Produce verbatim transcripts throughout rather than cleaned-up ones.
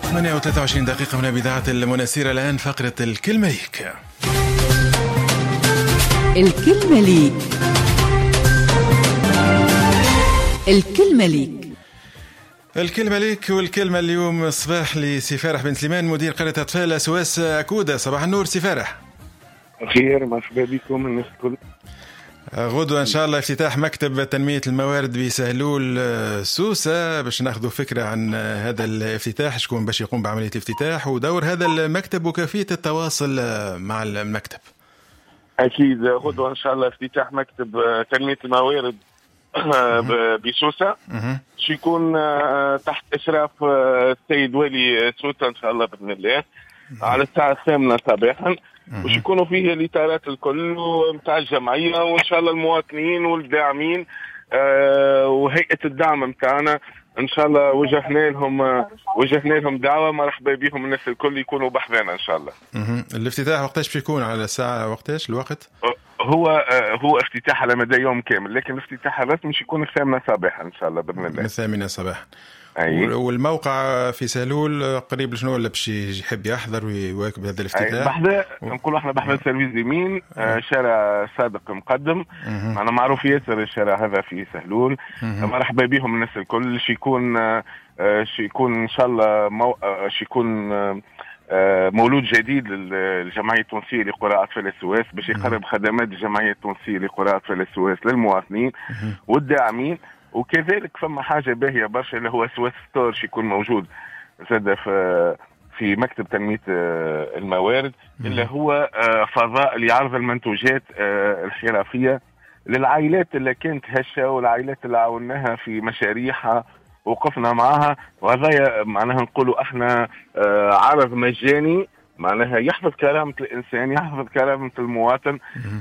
ثمانية وثلاثة وعشرين دقيقة هنا بإذاعة المناسير. الآن فقرة الكلمة ليك. الكلمة ليك. الكلمة ليك. الكلمة ليك. والكلمة اليوم صباح لسي فارح بن سليمان، مدير قرية أطفال أسواس أكودة. صباح النور سي فارح. خير، مرحبا بكم الناس الكل. غدوة إن شاء الله افتتاح مكتب تنمية الموارد بسهلول سوسة، باش ناخذوا فكرة عن هذا الافتتاح، شكون باش يقوم بعملية الافتتاح ودور هذا المكتب وكيفية التواصل مع المكتب. أكيد غدوة إن شاء الله افتتاح مكتب تنمية الموارد بسوسة، شيكون تحت إشراف السيد والي سوسة إن شاء الله بإذن الله على الساعة الثامنة صباحا، وش يكونوا فيه الإطارات الكل متاع الجمعية، وإن شاء الله المواطنين والداعمين أه وهيئة الدعم متاعنا إن شاء الله وجهنا لهم وجهنا لهم دعوة مرحبا بهم الناس الكل يكونوا بحذانا إن شاء الله. الافتتاح وقتاش بيكون؟ على الساعة وقتاش الوقت؟ هو هو افتتاح على مدى يوم كامل، لكن الافتتاح الرسمي يكون الثامنة صباحا إن شاء الله بإذن الله. الثامنة صباحا. أي. والموقع في سهلول قريب لشنو ولا باش يحب يحضر ويواكب هذا الافتتاح؟ بحذا نقولوا احنا بحذا سيرفيس يمين، آه شارع صادق مقدم، معنا معروف ياسر الشارع هذا في سهلول. مرحبا بهم الناس الكل. شيكون آه شيكون ان شاء الله مو... آه شيكون آه مولود جديد للجمعية التونسية لقرى أطفال السواس باش يقرب خدمات الجمعية التونسية لقرى أطفال السواس للمواطنين والداعمين. وكذلك فما حاجة باهية برشا اللي هو سواس ستور يكون موجود زاد في في مكتب تنمية الموارد، اللي هو فضاء لعرض المنتوجات الحرفية للعائلات اللي كانت هشة والعائلات اللي عاوناها في مشاريعها وقفنا معها، وهذا معناها نقولوا احنا عرض مجاني معناها يحفظ كرامة الإنسان، يحفظ كرامة المواطن،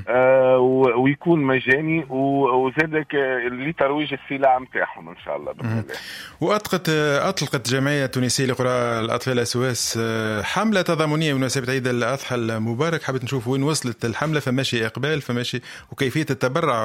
آه ويكون مجاني وزادك لترويج السلع متاعهم إن شاء الله بإذن الله. وأطلقت أطلقت جمعية تونسية لقرى الأطفال أسواس حملة تضامنية بمناسبة عيد الأضحى المبارك. حبيت نشوف وين وصلت الحملة، فماشي إقبال، فماشي وكيفية التبرع،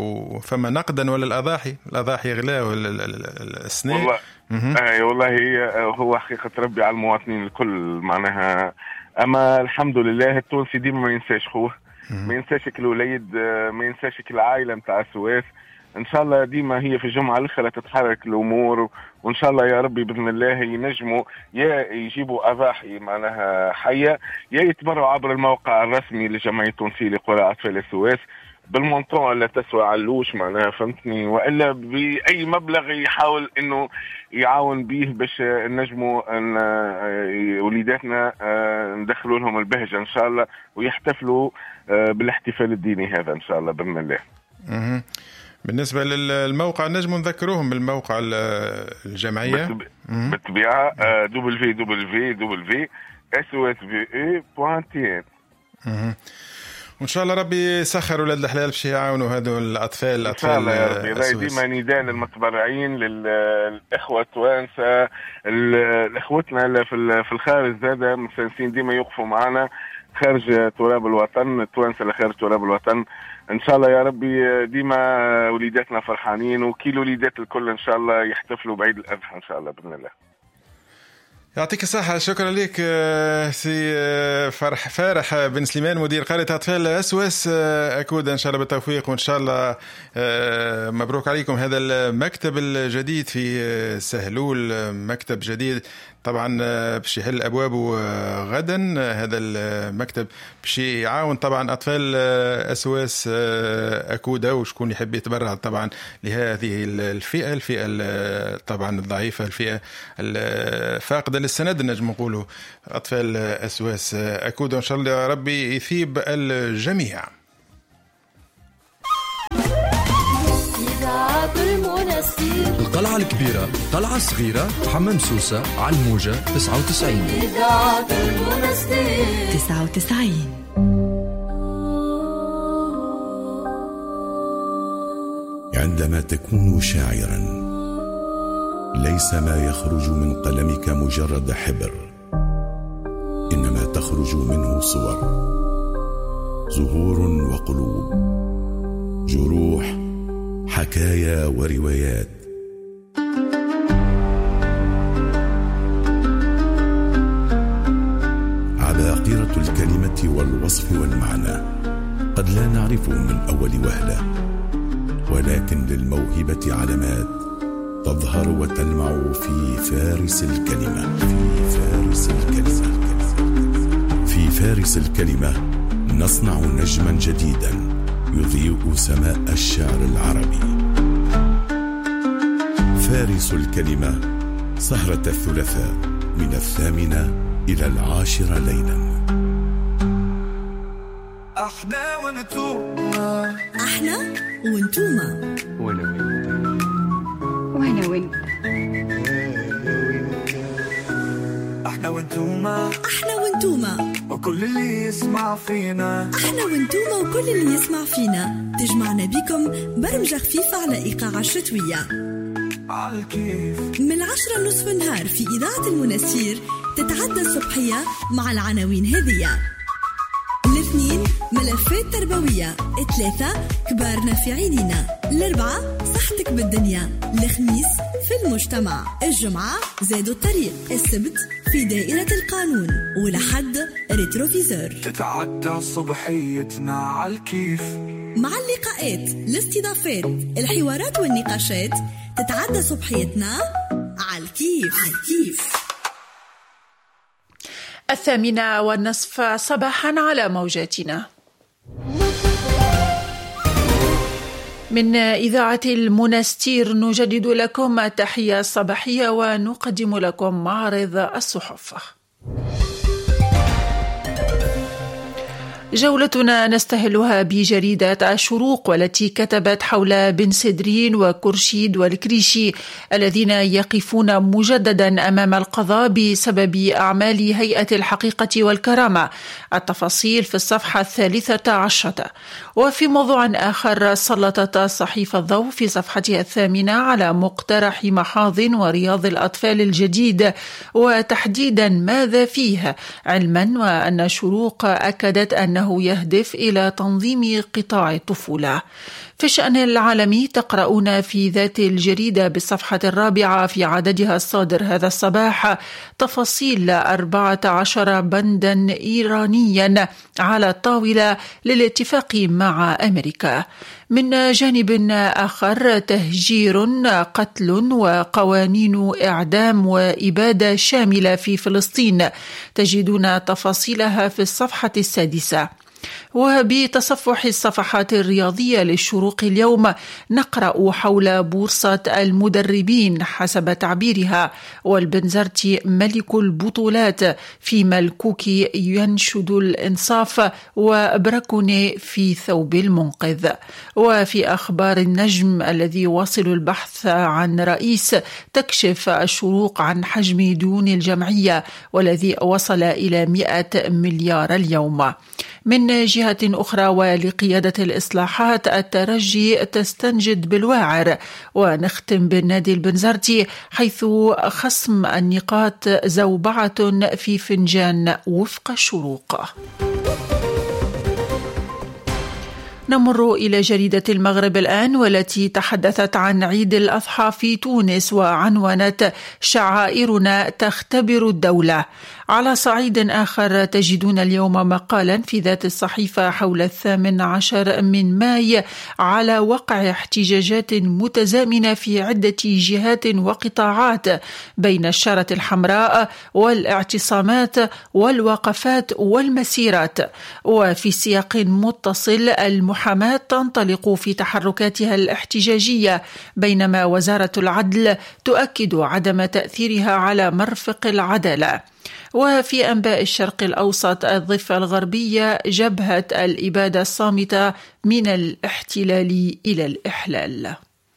وفما نقدا ولا الأضاحي الأضاحي غلاء ولا السنة. والله آه والله هو حقيقة ربي على المواطنين الكل معناها، اما الحمد لله التونسي ديما ما ينساش خوه، ما ينساش الوليد، ما ينساش العائله نتاع السواس. ان شاء الله ديما هي في الجمعه الاخرى تتحرك الامور، وان شاء الله يا ربي باذن الله ينجموا يا يجيبوا اضاحي معناها حيه، يا يتبرعوا عبر الموقع الرسمي للجمعيه التونسيه لقرى اطفال السواس بالمونطون اللي تسوى علوش معناها، فهمتني، والا باي مبلغ يحاول انه يعاون به باش نجموا ان وليداتنا ندخلوا لهم البهجه ان شاء الله ويحتفلوا بالاحتفال الديني هذا ان شاء الله باذن الله. بالنسبه للموقع نجم نذكروهم بالموقع الجمعيه بالطبيعه دبليو دبليو دبليو اس او اس في اي دوت تي ان. وإن شاء الله ربي يسخر ولاد الحلال باش يعاونوا هذو الأطفال الأطفال. إن شاء الله يا ربي. راهي ديما نداء للمتبرعين للإخوة التوانسة، الإخوتنا في الخارج زادا مسانسين ديما يوقفوا معنا خارج تراب الوطن، التوانسة اللي خارج تراب الوطن. إن شاء الله يا ربي ديما وليداتنا فرحانين، وكيل وليدات الكل إن شاء الله يحتفلوا بعيد الأضحى إن شاء الله بإذن الله. يعطيك الصحة. شكرا لك سي فرح فارح بن سليمان، مدير قرية أطفال أسواس أكودة. إن شاء الله بالتوفيق، وإن شاء الله مبروك عليكم هذا المكتب الجديد في سهلول، مكتب جديد طبعا باش يحل أبوابه غدا. هذا المكتب باش يعاون طبعا أطفال أسواس أكودة، وشكون يحب يتبرع طبعا لهذه الفئة الفئة طبعا الضعيفة، الفئة الفاقدة للسند نجم نقولوا أطفال أسواس أكودة. إن شاء الله ربي يثيب الجميع. القلعة الكبيرة، قلعة صغيرة، حمام سوسة، على الموجة تسعة وتسعين تسعة وتسعين. عندما تكون شاعرا ليس ما يخرج من قلمك مجرد حبر، إنما تخرج منه صور، زهور وقلوب، جروح، حكايا وروايات. الوصف والمعنى قد لا نعرفه من أول وهلة، ولكن للموهبة علامات تظهر وتلمع في فارس الكلمة. في فارس الكلمة في فارس الكلمة نصنع نجما جديدا يضيء سماء الشعر العربي. فارس الكلمة سهرة الثلاثاء من الثامنة إلى العاشرة ليلا. احنا وانتوما، احنا وانتوما، وانا وانت، وانا وانت، احنا وانتوما، احنا وانتوما وكل اللي يسمع فينا، احنا وانتوما وكل اللي يسمع فينا. تجمعنا بكم برمجة خفيفة على إيقاع الشتوية عالكيف من العشرة نصف النهار في إذاعة المنسير. تتعدى الصبحية مع العناوين هذية: الاثنين ملفات تربوية، ثلاثة كبار نافعينينا، الأربعة صحتك بالدنيا، الخميس في المجتمع، الجمعة زادوا الطريق، السبت في دائرة القانون، ولحد ريتروفيزور. تتعدى صبحيتنا عالكيف مع اللقاءات، الاستضافات، الحوارات والنقاشات. تتعدى صبحيتنا عالكيف. عالكيف الثامنة والنصف صباحا على موجاتنا. من إذاعة المنستير نجدد لكم التحية الصباحية ونقدم لكم معرض الصحف. جولتنا نستهلها بجريدة الشروق، والتي كتبت حول بن سدرين وكرشيد والكريشي الذين يقفون مجددا أمام القضاء بسبب أعمال هيئة الحقيقة والكرامة. التفاصيل في الصفحة الثالثة عشرة. وفي موضوع آخر، سلطت الصحيفة الضوء في صفحتها الثامنة على مقترح محاضن ورياض الأطفال الجديد، وتحديدا ماذا فيه، علما وأن الشروق أكدت أن أنه يهدف إلى تنظيم قطاع الطفولة. في الشأن العالمي تقرؤون في ذات الجريدة بالصفحة الرابعة في عددها الصادر هذا الصباح تفاصيل أربعة عشر بندا إيرانيا على الطاولة للاتفاق مع أمريكا. من جانب آخر، تهجير، قتل وقوانين إعدام وإبادة شاملة في فلسطين، تجدون تفاصيلها في الصفحة السادسة. وبتصفح الصفحات الرياضية للشروق اليوم نقرأ حول بورصة المدربين حسب تعبيرها، والبنزرتي ملك البطولات، فيما الكوكي ينشد الإنصاف وبركوني في ثوب المنقذ. وفي أخبار النجم الذي واصل البحث عن رئيس، تكشف الشروق عن حجم ديون الجمعية والذي وصل إلى مئة مليار اليوم. من جهة أخرى، ولقيادة الإصلاحات الترجي تستنجد بالواعر. ونختم بالنادي البنزرتي، حيث خصم النقاط زوبعة في فنجان وفق الشروق. نمر إلى جريدة المغرب الآن، والتي تحدثت عن عيد الأضحى في تونس وعنونت شعائرنا تختبر الدولة. على صعيد آخر، تجدون اليوم مقالا في ذات الصحيفة حول الثامن عشر من ماي على وقع احتجاجات متزامنة في عدة جهات وقطاعات بين الشارة الحمراء والاعتصامات والوقفات والمسيرات. وفي سياق متصل، المحاماة تنطلق في تحركاتها الاحتجاجية، بينما وزارة العدل تؤكد عدم تأثيرها على مرفق العدالة. وفي أنباء الشرق الأوسط، الضفة الغربية، جبهة الإبادة الصامتة من الاحتلال إلى الإحلال.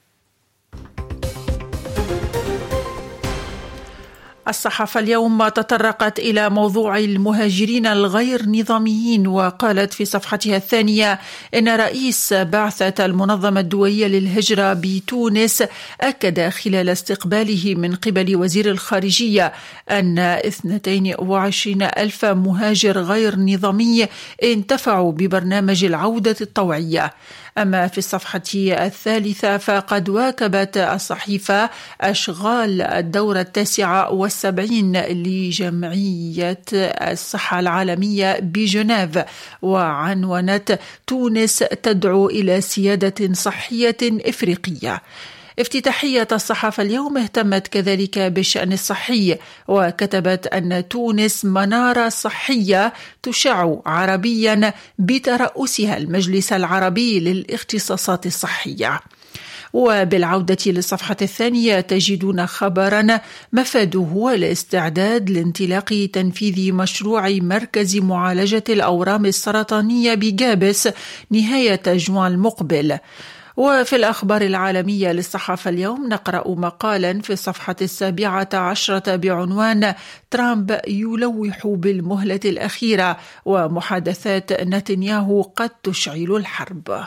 الصحافة اليوم تطرقت إلى موضوع المهاجرين الغير نظاميين، وقالت في صفحتها الثانية إن رئيس بعثة المنظمة الدولية للهجرة بتونس أكد خلال استقباله من قبل وزير الخارجية أن اثنين وعشرين ألف مهاجر غير نظامي انتفعوا ببرنامج العودة الطوعية. أما في الصفحة الثالثة فقد واكبت الصحيفة أشغال الدورة التاسعة والسبعين لجمعية الصحة العالمية بجنيف، وعنونت تونس تدعو إلى سيادة صحية إفريقية. افتتاحية الصحافة اليوم اهتمت كذلك بالشأن الصحي، وكتبت أن تونس منارة صحية تشع عربيا بترأسها المجلس العربي للاختصاصات الصحية. وبالعودة للصفحة الثانية تجدون خبرا مفاده الاستعداد لانطلاق تنفيذ مشروع مركز معالجة الأورام السرطانية بجابس نهاية جوان المقبل. وفي الأخبار العالمية للصحافة اليوم نقرأ مقالا في الصفحة السابعة عشرة بعنوان ترامب يلوح بالمهلة الأخيرة ومحادثات نتنياهو قد تشعل الحرب.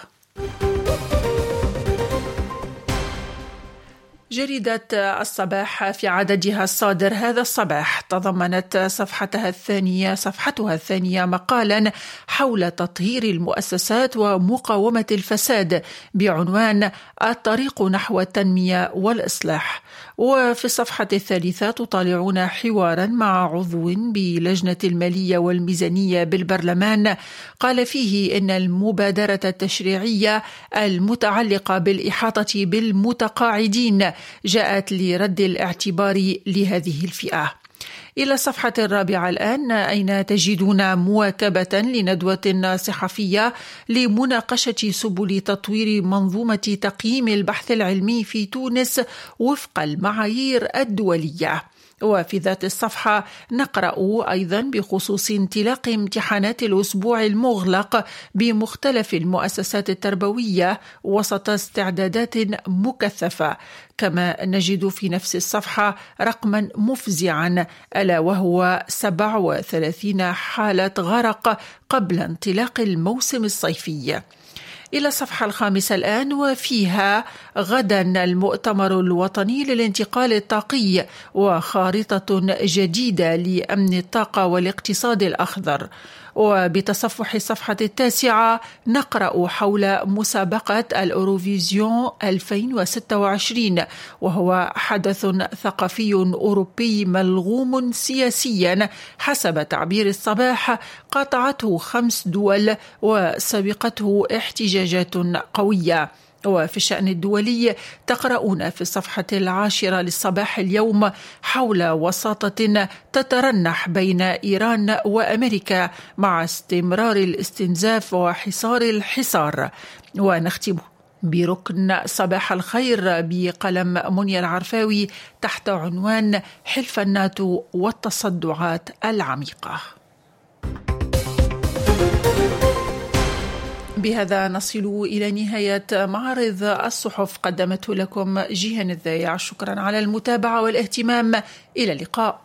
جريدة الصباح في عددها الصادر هذا الصباح تضمنت صفحتها الثانية صفحتها الثانية مقالا حول تطهير المؤسسات ومقاومة الفساد بعنوان الطريق نحو التنمية والإصلاح. وفي الصفحة الثالثة تطالعون حوارا مع عضو بلجنة المالية والميزانية بالبرلمان قال فيه إن المبادرة التشريعية المتعلقة بالإحاطة بالمتقاعدين جاءت لرد الاعتبار لهذه الفئة. إلى الصفحة الرابعة الآن أين تجدون مواكبة لندوة صحفية لمناقشة سبل تطوير منظومة تقييم البحث العلمي في تونس وفق المعايير الدولية. وفي ذات الصفحة نقرأ أيضا بخصوص انطلاق امتحانات الأسبوع المغلق بمختلف المؤسسات التربوية وسط استعدادات مكثفة. كما نجد في نفس الصفحة رقما مفزعا ألا وهو سبع وثلاثين حالة غرق قبل انطلاق الموسم الصيفي. إلى الصفحة الخامسة الآن وفيها غدا المؤتمر الوطني للانتقال الطاقي وخارطة جديدة لأمن الطاقة والاقتصاد الأخضر. وبتصفح الصفحة التاسعة نقرأ حول مسابقة الأوروفيزيون ألفين وستة وعشرين، وهو حدث ثقافي أوروبي ملغوم سياسيا حسب تعبير الصباح قاطعته خمس دول وسبقته احتجاجات قوية. وفي الشأن الدولي تقرؤون في الصفحة العاشرة للصباح اليوم حول وساطة تترنح بين إيران وأمريكا مع استمرار الاستنزاف وحصار الحصار. ونختم بركن صباح الخير بقلم منيا العرفاوي تحت عنوان حلف الناتو والتصدعات العميقة. بهذا نصل إلى نهاية معرض الصحف قدمته لكم جيهان الذايع. شكرا على المتابعة والاهتمام. إلى اللقاء.